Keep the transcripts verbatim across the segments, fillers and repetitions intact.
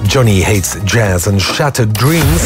Johnny Hates Jazz en Shattered Dreams.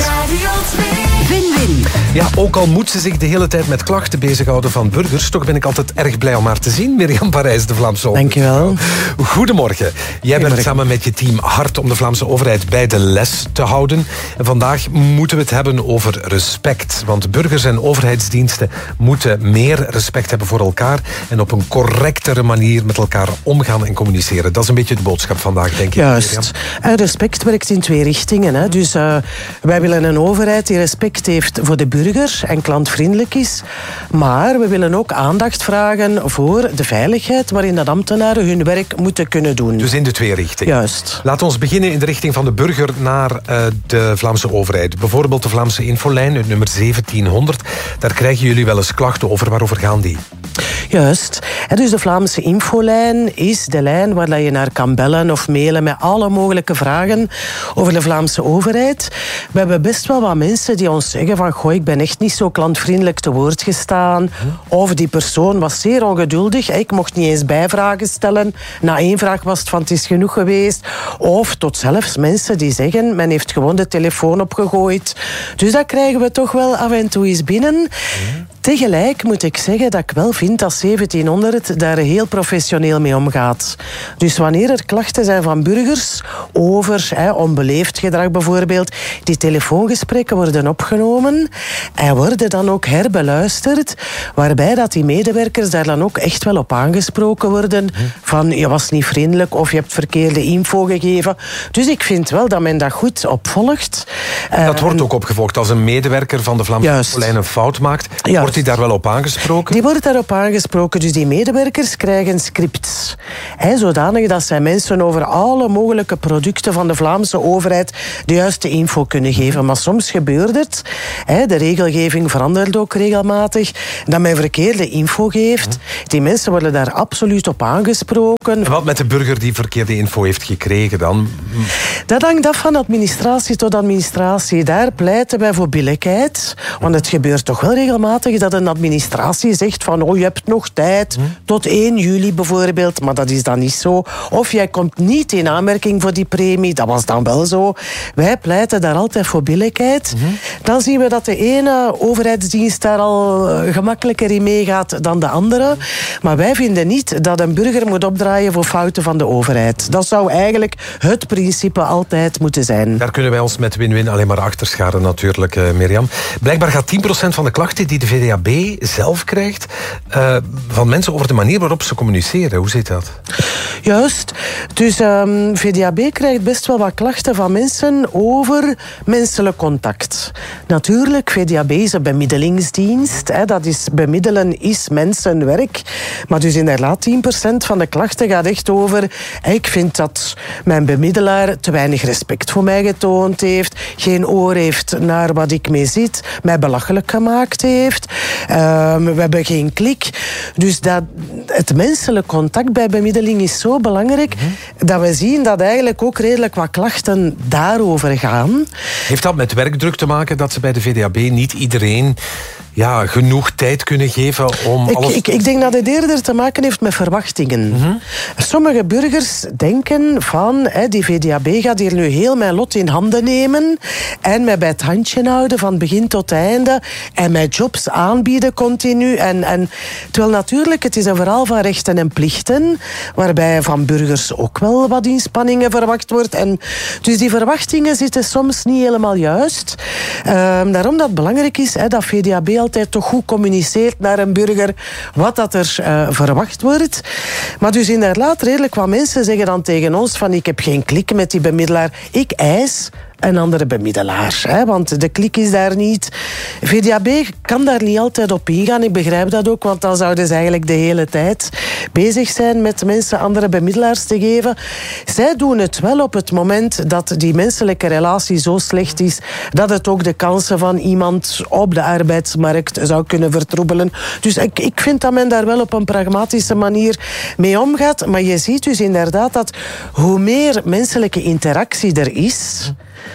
Win-win. Ja, ook al moet ze zich de hele tijd met klachten bezighouden van burgers, toch ben ik altijd erg blij om haar te zien. Mirjam Parijs, de Vlaamse overheid. Dankjewel. Goedemorgen. Jij bent samen met je team hard om de Vlaamse overheid bij de les te houden. En vandaag moeten we het hebben over respect. Want burgers en overheidsdiensten moeten meer respect hebben voor elkaar en op een correctere manier met elkaar omgaan en communiceren. Dat is een beetje de boodschap vandaag, denk ik. Juist. En respect werkt in twee richtingen. Hè. Dus uh, wij willen een overheid die respect heeft voor de burger en klantvriendelijk is. Maar we willen ook aandacht vragen voor de veiligheid waarin dat ambtenaren hun werk moeten kunnen doen. Dus in de twee richtingen. Juist. Laten we ons beginnen in de richting van de burger naar uh, de Vlaamse overheid. Bijvoorbeeld de Vlaamse infolijn, het nummer zeventienhonderd. Daar krijgen jullie wel eens klachten over. Waarover gaan die? Juist. En dus de Vlaamse infolijn is de lijn waar je naar kan bellen of mailen met alle mogelijke vragen over de Vlaamse overheid. We hebben best wel wat mensen die ons zeggen van goh, ik ben echt niet zo klantvriendelijk te woord gestaan. Of die persoon was zeer ongeduldig. Ik mocht niet eens bijvragen stellen. Na één vraag was het van het is genoeg geweest. Of tot zelfs mensen die zeggen men heeft gewoon de telefoon opgegooid. Dus dat krijgen we toch wel af en toe eens binnen. Tegelijk moet ik zeggen dat ik wel vind dat zeventienhonderd daar heel professioneel mee omgaat. Dus wanneer er klachten zijn van burgers over hè, onbeleefd gedrag bijvoorbeeld, die telefoongesprekken worden opgenomen en worden dan ook herbeluisterd, waarbij dat die medewerkers daar dan ook echt wel op aangesproken worden van je was niet vriendelijk of je hebt verkeerde info gegeven. Dus ik vind wel dat men dat goed opvolgt. Dat wordt ook opgevolgd. Als een medewerker van de Vlaamse infolijn een fout maakt, Juist. wordt die daar wel op aangesproken? Die wordt daarop aangesproken. Dus die medewerkers krijgen scripts. He, zodanig dat zij mensen over alle mogelijke producten van de Vlaamse overheid de juiste info kunnen geven. Maar soms gebeurt het, he, de regelgeving verandert ook regelmatig, dat men verkeerde info geeft. Die mensen worden daar absoluut op aangesproken. En wat met de burger die verkeerde info heeft gekregen dan? Dat hangt af van administratie tot administratie. Daar pleiten wij voor billijkheid. Want het gebeurt toch wel regelmatig dat een administratie zegt van oh, je hebt nog tijd, tot één juli bijvoorbeeld, maar dat is dan niet zo. Of jij komt niet in aanmerking voor die premie, dat was dan wel zo. Wij pleiten daar altijd voor billijkheid. Mm-hmm. Dan zien we dat de ene overheidsdienst daar al gemakkelijker in meegaat dan de andere. Maar wij vinden niet dat een burger moet opdraaien voor fouten van de overheid. Dat zou eigenlijk het principe altijd moeten zijn. Daar kunnen wij ons met win-win alleen maar achter scharen natuurlijk, uh, Mirjam. Blijkbaar gaat tien procent van de klachten die de V D A B zelf krijgt uh, van mensen over de manier waarop ze communiceren. Hoe zit dat? Juist. Dus um, V D A B krijgt best wel wat klachten van mensen over menselijk contact. Natuurlijk, V D A B is een bemiddelingsdienst. Hè, dat is, bemiddelen is mensenwerk. Maar dus inderdaad, tien procent van de klachten gaat echt over ik vind dat mijn bemiddelaar te weinig respect voor mij getoond heeft, geen oor heeft naar wat ik mee zit, mij belachelijk gemaakt heeft. Um, we hebben geen klik. Dus dat, het menselijk contact bij bemiddeling is zo belangrijk mm-hmm. dat we zien dat eigenlijk ook redelijk wat klachten daarover gaan. Heeft dat met werkdruk te maken dat ze bij de V D A B niet iedereen ja, genoeg tijd kunnen geven om ik, alles... Ik, ik denk dat het eerder te maken heeft met verwachtingen. Mm-hmm. Sommige burgers denken van hè, die V D A B gaat hier nu heel mijn lot in handen nemen en mij bij het handje houden van begin tot einde en mij jobs aanbieden continu. En, en, terwijl natuurlijk, het is een verhaal van rechten en plichten, waarbij van burgers ook wel wat inspanningen verwacht wordt. En dus die verwachtingen zitten soms niet helemaal juist. Uh, daarom dat het belangrijk is hè, dat V D A B altijd toch goed communiceert naar een burger wat dat er uh, verwacht wordt. Maar dus inderdaad, redelijk wat mensen zeggen dan tegen ons van ik heb geen klik met die bemiddelaar. Ik eis een andere bemiddelaar. Hè, want de klik is daar niet. V D A B kan daar niet altijd op ingaan. Ik begrijp dat ook, want dan zouden ze eigenlijk de hele tijd bezig zijn met mensen andere bemiddelaars te geven. Zij doen het wel op het moment dat die menselijke relatie zo slecht is dat het ook de kansen van iemand op de arbeidsmarkt zou kunnen vertroebelen. Dus ik, ik vind dat men daar wel op een pragmatische manier mee omgaat. Maar je ziet dus inderdaad dat hoe meer menselijke interactie er is,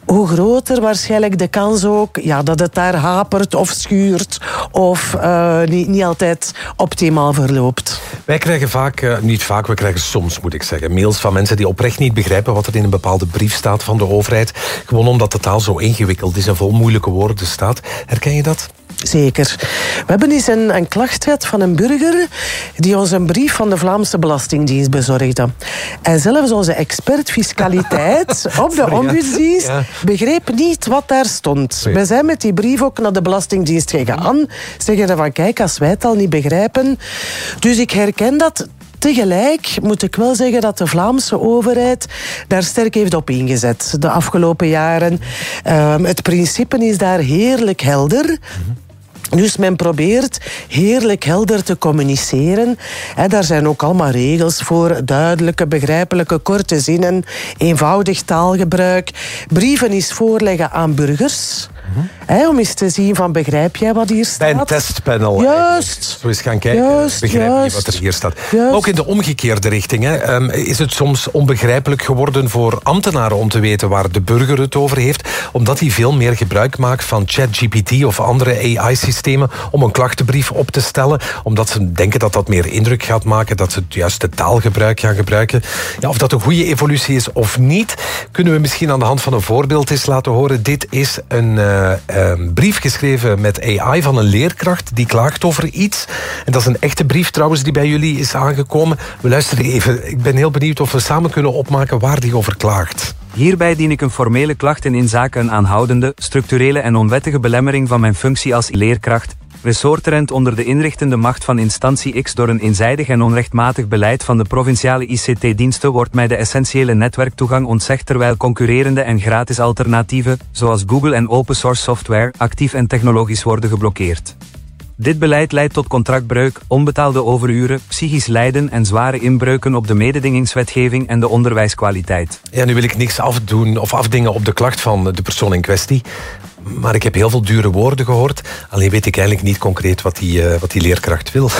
hoe groter waarschijnlijk de kans ook ja, dat het daar hapert of schuurt of uh, niet, niet altijd optimaal verloopt. Wij krijgen vaak, uh, niet vaak, we krijgen soms, moet ik zeggen, mails van mensen die oprecht niet begrijpen wat er in een bepaalde brief staat van de overheid. Gewoon omdat de taal zo ingewikkeld is en vol moeilijke woorden staat. Herken je dat? Zeker. We hebben eens een, een klacht gehad van een burger die ons een brief van de Vlaamse Belastingdienst bezorgde. En zelfs onze expert fiscaliteit op de ombudsdienst ja. begreep niet wat daar stond. Sorry. We zijn met die brief ook naar de Belastingdienst gegaan. Zeggen van kijk, als wij het al niet begrijpen. Dus ik herken dat. Tegelijk moet ik wel zeggen dat de Vlaamse overheid daar sterk heeft op ingezet de afgelopen jaren. Um, het principe is daar heerlijk helder. Mm-hmm. Dus men probeert heerlijk helder te communiceren. He, daar zijn ook allemaal regels voor. Duidelijke, begrijpelijke, korte zinnen. Eenvoudig taalgebruik. Brieven is voorleggen aan burgers. Mm-hmm. He, om eens te zien van begrijp jij wat hier staat? Bij een testpanel. Juist. Zo eens gaan kijken. Juist, begrijp juist, je wat er hier staat. Juist. Ook in de omgekeerde richting. Hè, um, is het soms onbegrijpelijk geworden voor ambtenaren om te weten waar de burger het over heeft. Omdat hij veel meer gebruik maakt van ChatGPT of andere A I-systemen om een klachtenbrief op te stellen. Omdat ze denken dat dat meer indruk gaat maken. Dat ze het juiste taalgebruik gaan gebruiken. Ja, of dat een goede evolutie is of niet, kunnen we misschien aan de hand van een voorbeeld eens laten horen. Dit is een uh, um, brief geschreven met A I van een leerkracht die klaagt over iets. En dat is een echte brief trouwens die bij jullie is aangekomen. We luisteren even. Ik ben heel benieuwd of we samen kunnen opmaken waar die over klaagt. Hierbij dien ik een formele klacht in in zaken een aanhoudende, structurele en onwettige belemmering van mijn functie als leerkracht, ressorterend onder de inrichtende macht van instantie X door een eenzijdig en onrechtmatig beleid van de provinciale I C T-diensten wordt mij de essentiële netwerktoegang ontzegd terwijl concurrerende en gratis alternatieven, zoals Google en open source software, actief en technologisch worden geblokkeerd. Dit beleid leidt tot contractbreuk, onbetaalde overuren, psychisch lijden en zware inbreuken op de mededingingswetgeving en de onderwijskwaliteit. Ja, nu wil ik niks afdoen of afdingen op de klacht van de persoon in kwestie. Maar ik heb heel veel dure woorden gehoord. Alleen weet ik eigenlijk niet concreet wat die, uh, wat die leerkracht wil.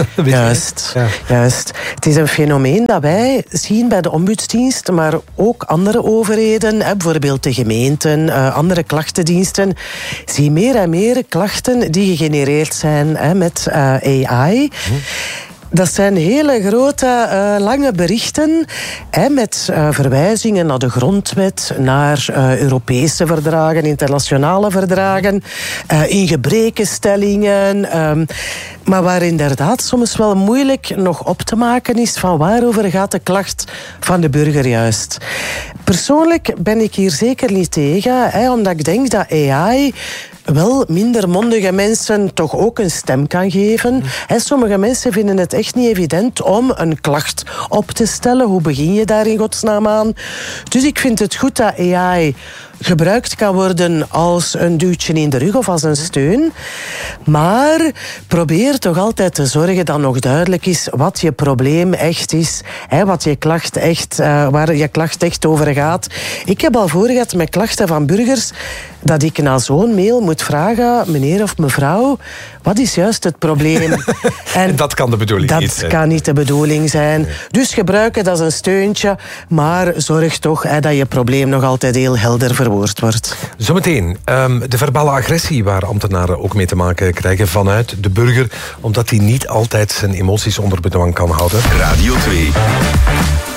Juist, ja. juist. Het is een fenomeen dat wij zien bij de ombudsdienst, maar ook andere overheden, hè, bijvoorbeeld de gemeenten, uh, andere klachtendiensten, zien meer en meer klachten die gegenereerd zijn hè, met uh, A I. Hm. Dat zijn hele grote, uh, lange berichten hè, met uh, verwijzingen naar de grondwet, naar uh, Europese verdragen, internationale verdragen, uh, ingebrekenstellingen, um, maar waar inderdaad soms wel moeilijk nog op te maken is van waarover gaat de klacht van de burger juist. Persoonlijk ben ik hier zeker niet tegen, hè, omdat ik denk dat A I wel minder mondige mensen toch ook een stem kan geven. He, sommige mensen vinden het echt niet evident om een klacht op te stellen. Hoe begin je daar in godsnaam aan? Dus ik vind het goed dat A I gebruikt kan worden als een duwtje in de rug of als een steun. Maar probeer toch altijd te zorgen dat nog duidelijk is wat je probleem echt is. Hè, wat je klacht echt, uh, waar je klacht echt over gaat. Ik heb al voor gehad met klachten van burgers dat ik na zo'n mail moet vragen, meneer of mevrouw, wat is juist het probleem? En, en dat kan de bedoeling dat niet zijn. Dat kan niet de bedoeling zijn. Nee. Dus gebruik het als een steuntje, maar zorg toch hè, dat je probleem nog altijd heel helder verwoord wordt. Zometeen, um, de verbale agressie waar ambtenaren ook mee te maken krijgen vanuit de burger, omdat hij niet altijd zijn emoties onder bedwang kan houden. Radio twee.